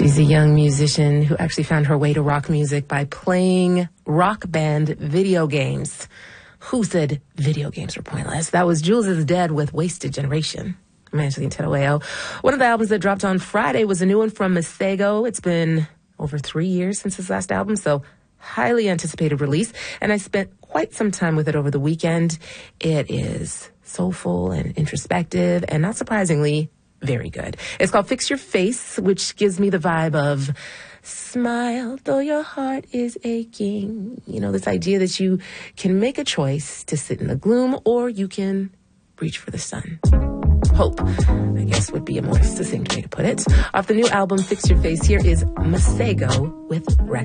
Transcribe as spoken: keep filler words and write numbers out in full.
She's a young musician who actually found her way to rock music by playing rock band video games. Who said video games were pointless? That was Jules is Dead with Wasted Generation. I'm Angela Tedoeo. One of the albums that dropped on Friday was a new one from Masego. It's been over three years since his last album, so highly anticipated release. And I spent quite some time with it over the weekend. It is soulful and introspective, and not surprisingly, very good. It's called Fix Your Face, which gives me the vibe of smile though your heart is aching. You know, this idea that you can make a choice to sit in the gloom or you can reach for the sun. Hope, I guess, would be a more succinct way to put it. Off the new album, Fix Your Face, here is Masego with Rex.